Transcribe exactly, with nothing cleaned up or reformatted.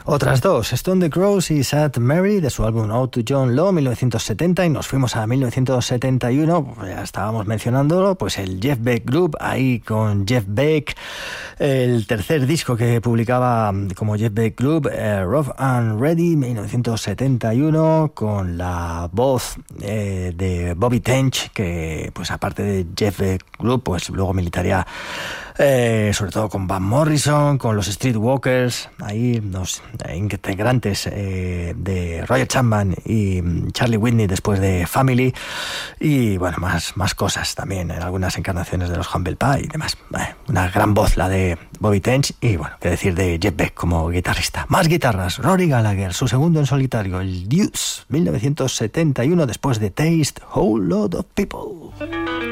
Otras dos, Stone the Crows y Sad Mary, de su álbum Ode to John Law, mil novecientos setenta, y nos fuimos a mil novecientos setenta y uno, pues ya estábamos mencionándolo, pues el Jeff Beck Group, ahí con Jeff Beck, el tercer disco que publicaba como Jeff Beck Group, eh, Rough and Ready, mil novecientos setenta y uno, con la voz eh, de Bobby Tench, que pues aparte de Jeff Beck Group, pues luego militaría eh, sobre todo con Van Morrison, con los Streetwalkers, ahí los integrantes eh, de Roger Chapman y Charlie Whitney después de Family, y bueno, más, más cosas también en algunas encarnaciones de los Humble Pie y demás. Eh, una gran voz la de Bobby Tench, y bueno, qué decir de Jeff Beck como guitarrista. Más guitarras, Rory Gallagher, su segundo en solitario, el Deuce, mil novecientos setenta y uno, después de Taste, Whole Lot of People.